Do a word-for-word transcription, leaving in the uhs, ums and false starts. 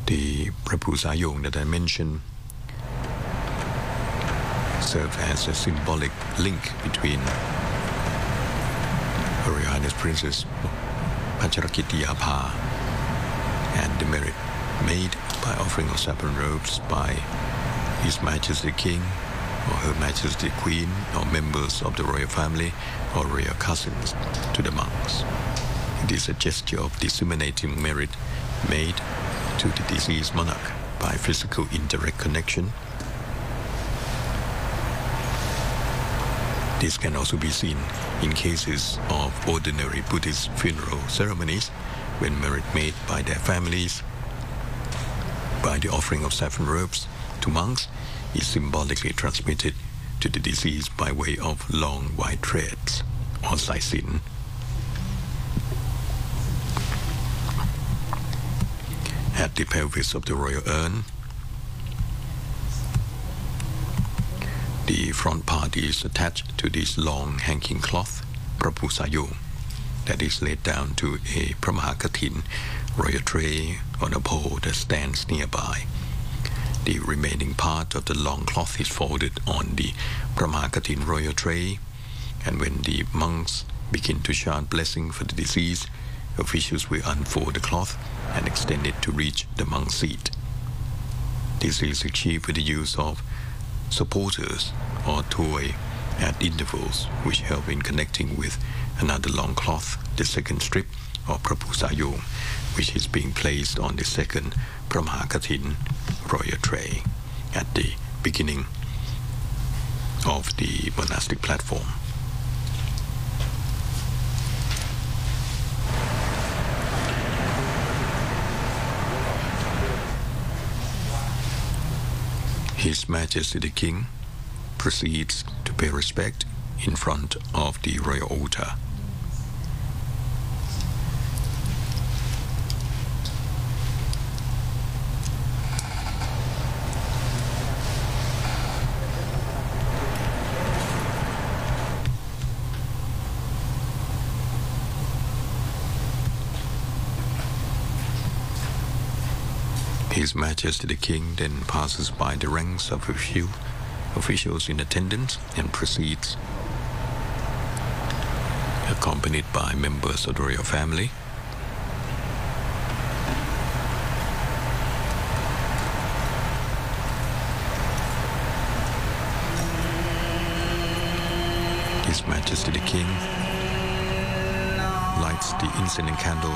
The Prabu Sayong that I mentioned serve as a symbolic link between Her Royal Highness Princess Pacharakit Yapa and the merit made by offering of saffron robes by His Majesty the King or Her Majesty the Queen or members of the royal family or royal cousins to the monks. It is a gesture of disseminating merit made to the deceased monarch by physical indirect connection. This can also be seen in cases of ordinary Buddhist funeral ceremonies when merit made by their families by the offering of saffron robes to monks is symbolically transmitted to the deceased by way of long white threads or saisin. At the pelvis of the royal urn, the front part is attached to this long hanging cloth, Prabu Sayong, that is laid down to a Pramahakatin royal tray on a pole that stands nearby. The remaining part of the long cloth is folded on the Pramahakatin royal tray, and when the monks begin to chant blessing for the deceased, officials will unfold the cloth and extend it to reach the monk's seat. This is achieved with the use of supporters or toy at intervals, which help in connecting with another long cloth, the second strip of Prabu Sayong, which is being placed on the second Pramahakatin royal tray at the beginning of the monastic platform. His Majesty the King proceeds to pay respect in front of the royal altar. His Majesty the King then passes by the ranks of a few officials in attendance and proceeds, accompanied by members of the royal family. His Majesty the King lights the incense and candle